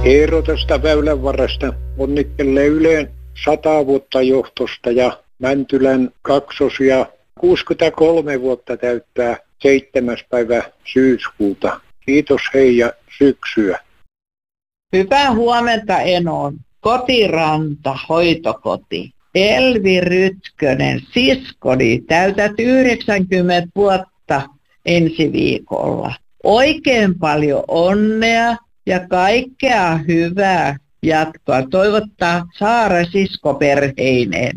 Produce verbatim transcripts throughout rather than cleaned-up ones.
Eero tästä Väylänvarresta onnittelee Ylen sata vuotta johtosta ja Mäntylän kaksosia kuusikymmentäkolme vuotta täyttää seitsemäs päivä syyskuuta. Kiitos hei ja syksyä. Hyvää huomenta Enoon. Kotiranta, hoitokoti. Elvi Rytkönen, siskoni, täytät yhdeksänkymmentä vuotta ensi viikolla. Oikein paljon onnea ja kaikkea hyvää jatkoa. Toivottaa Saara siskoperheineen.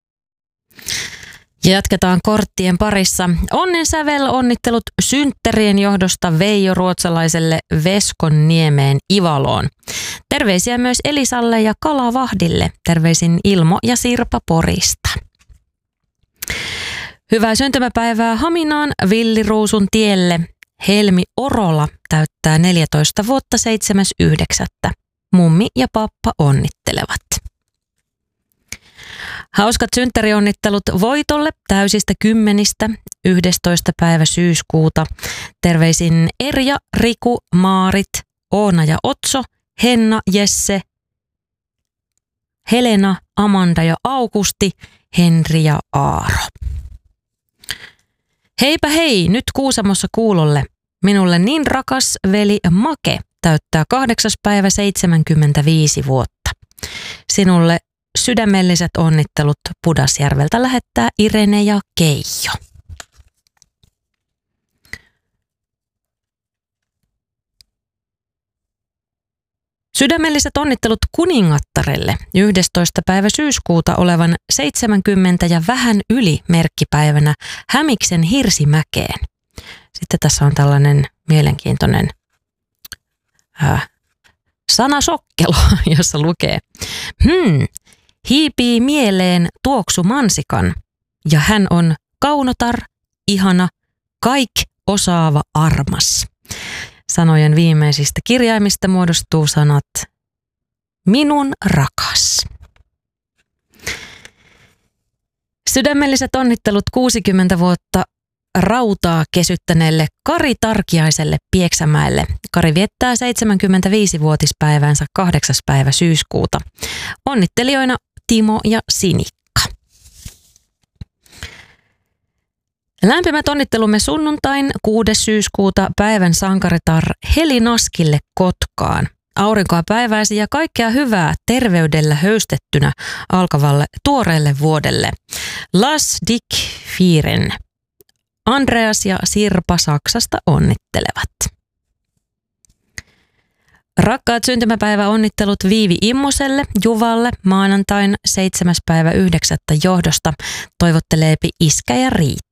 Jatketaan korttien parissa. Onnen sävel onnittelut synttärien johdosta Veijo Ruotsalaiselle Veskonniemeen Ivaloon. Terveisiä myös Elisalle ja Kalavahdille. Terveisin Ilmo ja Sirpa Porista. Hyvää syntymäpäivää Haminaan Villiruusun tielle. Helmi Orola täyttää neljätoista vuotta seitsemäs yhdeksättä Mummi ja pappa onnittelevat. Hauskat synttärionnittelut Voitolle täysistä kymmenistä yhdestoista päivä syyskuuta. Terveisin Erja, Riku, Maarit, Oona ja Otso, Henna, Jesse, Helena, Amanda ja Augusti, Henri ja Aaro. Heipä hei, nyt Kuusamossa kuulolle. Minulle niin rakas veli Make täyttää kahdeksas päivä seitsemänkymmentäviisi vuotta. Sinulle sydämelliset onnittelut Pudasjärveltä lähettää Irene ja Keijo. Sydämelliset onnittelut kuningattarelle yhdestoista päivä syyskuuta olevan seitsemänkymmentä ja vähän yli merkkipäivänä Hämiksen Hirsimäkeen. Sitten tässä on tällainen mielenkiintoinen äh, sanasokkelo, jossa lukee hmm, hiipii mieleen tuoksu mansikan ja hän on kaunotar, ihana, kaik osaava armas. Sanojen viimeisistä kirjaimista muodostuu sanat minun rakas. Sydämelliset onnittelut kuusikymmentä vuotta rautaa kesyttäneelle Kari Tarkiaiselle Pieksämäelle. Kari viettää seitsemänkymmentäviisivuotispäivänsä kahdeksas päivä syyskuuta. Onnittelijoina Timo ja Sinikka. Lämpimät onnittelumme sunnuntain kuudes syyskuuta päivän sankaritar Heli Naskille Kotkaan. Aurinkoa päiväisi ja kaikkea hyvää terveydellä höystettynä alkavalle tuoreelle vuodelle. Las Dick Firen. Andreas ja Sirpa Saksasta onnittelevat. Rakkaat syntymäpäivä onnittelut Viivi Immoselle, Juvalle, maanantain seitsemäs päivä yhdeksättä johdosta toivotteleepi iskä ja Riitta.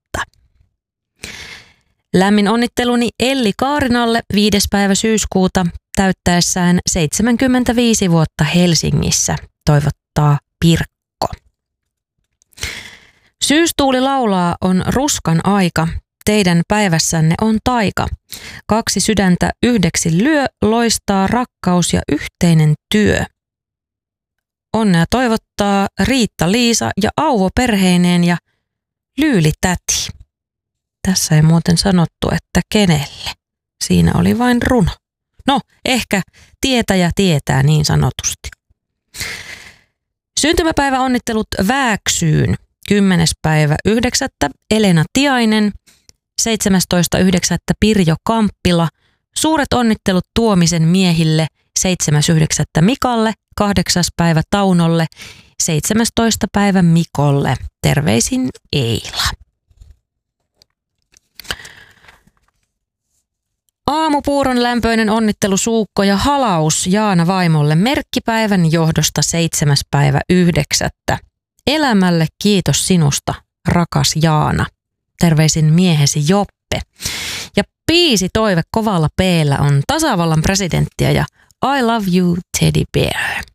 Lämmin onnitteluni Elli Kaarinalle viides päivä syyskuuta täyttäessään seitsemänkymmentäviisi vuotta Helsingissä toivottaa Pirkko. Syystuuli laulaa on ruskan aika, teidän päivässänne on taika. Kaksi sydäntä yhdeksi lyö, loistaa rakkaus ja yhteinen työ. Onnea toivottaa Riitta-Liisa ja Auvo perheineen ja Lyyli-täti. Tässä ei muuten sanottu, että kenelle. Siinä oli vain runo. No, ehkä tietäjä tietää niin sanotusti. Syntymäpäivä onnittelut Vääksyyn. kymmenes päivä yhdeksättä Elena Tiainen, seitsemästoista yhdeksättä Pirjo Kamppila, suuret onnittelut Tuomisen miehille, seitsemäs yhdeksättä Mikalle, kahdeksas päivä Taunolle, seitsemästoista päivä Mikolle. Terveisin Eila. Aamupuuron lämpöinen onnittelu Suukko ja halaus Jaana vaimolle merkkipäivän johdosta seitsemäs päivä yhdeksättä Elämälle kiitos sinusta, rakas Jaana. Terveisin miehesi Joppe. Ja biisi toive kovalla P:llä on tasavallan presidenttiä ja I love you, Teddy Bear.